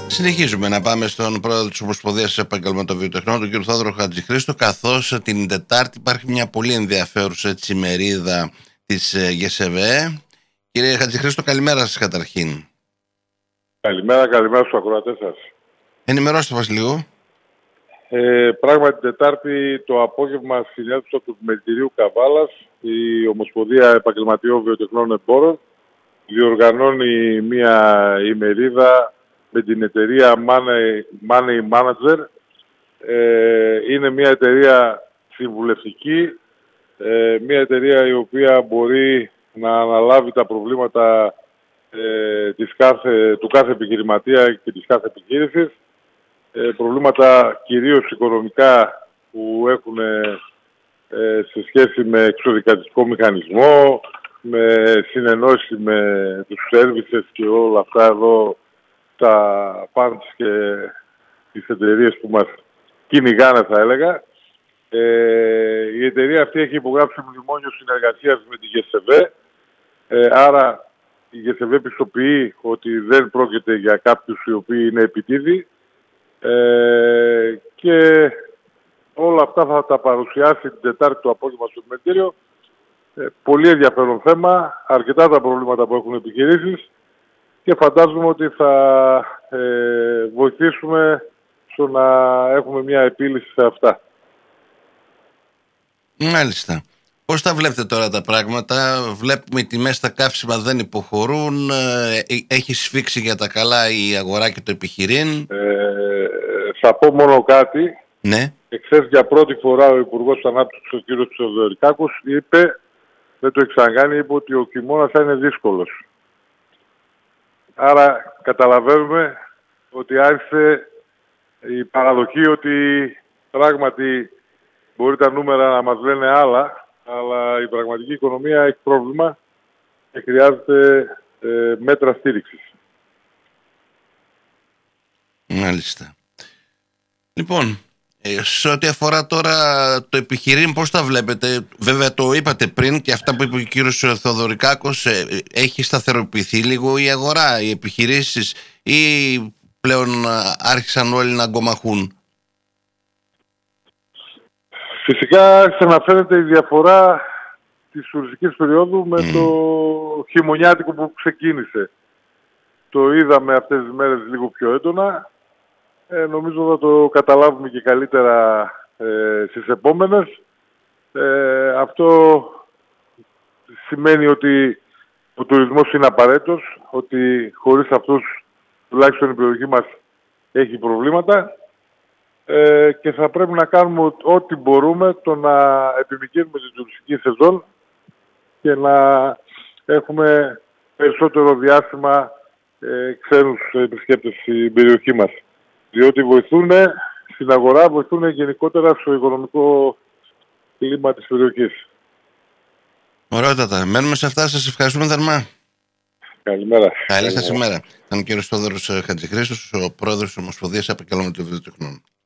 Συνεχίζουμε να πάμε στον πρόεδρο της Ομοσπονδίας Επαγγελματοβιοτεχνών, τον κ. Θόδωρο Χατζηχρήστο, καθώς την Τετάρτη υπάρχει μια πολύ ενδιαφέρουσα ημερίδα της ΓΕΣΕΒΕ. Κύριε Χατζηχρήστο, καλημέρα σας καταρχήν. Καλημέρα στους ακροατές σας. Ενημερώστε μας λίγο. Πράγματι, Τετάρτη το απόγευμα στην αίθουσα του Επιμελητηρίου Καβάλας, η Ομοσπονδία Επαγγελματιών Βιοτεχνών Εμπόρων διοργανώνει μια ημερίδα με την εταιρεία Money Manager. Είναι μια εταιρεία συμβουλευτική, μια εταιρεία η οποία μπορεί να αναλάβει τα προβλήματα του κάθε επιχειρηματία και της κάθε επιχείρησης. Προβλήματα κυρίως οικονομικά που έχουν σε σχέση με εξοδικατιστικό μηχανισμό, με συνεννόηση με τους services και όλα αυτά εδώ, τα funds και τις εταιρείες που μας κυνηγάνε, θα έλεγα. Η εταιρεία αυτή έχει υπογράψει μνημόνιο συνεργασίας με τη ΓΕΣΕΒΕ, άρα η ΓΕΣΕΒΕ πιστοποιεί ότι δεν πρόκειται για κάποιους οι οποίοι είναι επιτίδιοι, και όλα αυτά θα τα παρουσιάσει την Τετάρτη το απόγευμα στο Επιμελητήριο. Πολύ ενδιαφέρον θέμα, αρκετά τα προβλήματα που έχουν επιχειρήσεις και φαντάζομαι ότι θα βοηθήσουμε στο να έχουμε μια επίλυση σε αυτά. Μάλιστα. Πώς τα βλέπετε τώρα τα πράγματα? Βλέπουμε οι τιμές στα καύσιμα δεν υποχωρούν, έχει σφίξει για τα καλά η αγορά και το επιχειρήν. Θα πω μόνο κάτι. Ναι. Εχθές για πρώτη φορά ο Υπουργός Ανάπτυξης, ο κ. Θεοδωρικάκος, είπε, δεν το εξαγάνει, είπε ότι ο χειμώνας θα είναι δύσκολος. Άρα καταλαβαίνουμε ότι άρχισε η παραδοχή ότι πράγματι μπορεί τα νούμερα να μας λένε άλλα, αλλά η πραγματική οικονομία έχει πρόβλημα και χρειάζεται μέτρα στήριξης. Μάλιστα. Λοιπόν, σε ό,τι αφορά τώρα το επιχειρήν, πώς τα βλέπετε? Βέβαια το είπατε πριν και αυτά που είπε ο κύριος Θεοδωρικάκος, έχει σταθεροποιηθεί λίγο η αγορά, οι επιχειρήσεις, ή πλέον άρχισαν όλοι να αγκομαχούν? Φυσικά άρχισε να φαίνεται η διαφορά της τουριστικής περίοδου με το χειμωνιάτικο που ξεκίνησε. Το είδαμε αυτές τις μέρες λίγο πιο έντονα. Νομίζω θα το καταλάβουμε και καλύτερα στις επόμενες. Αυτό σημαίνει ότι ο τουρισμός είναι απαραίτητος, ότι χωρίς αυτούς τουλάχιστον η περιοχή μας έχει προβλήματα, και θα πρέπει να κάνουμε ό,τι μπορούμε το να επιμικρύνουμε την τουριστική σεζόν και να έχουμε περισσότερο διάστημα ξένους επισκέπτες στην περιοχή μας. Διότι βοηθούν στην αγορά, βοηθούν γενικότερα στο οικονομικό κλίμα της περιοχής. Ωραιότατα. Μένουμε σε αυτά. Σας ευχαριστούμε θερμά. Καλημέρα. Καλή σας ημέρα. Ήταν ο κύριος Θόδωρος Χατζηχρήστος, ο πρόεδρος της Ομοσπονδίας Επαγγελματιών Βιοτεχνών.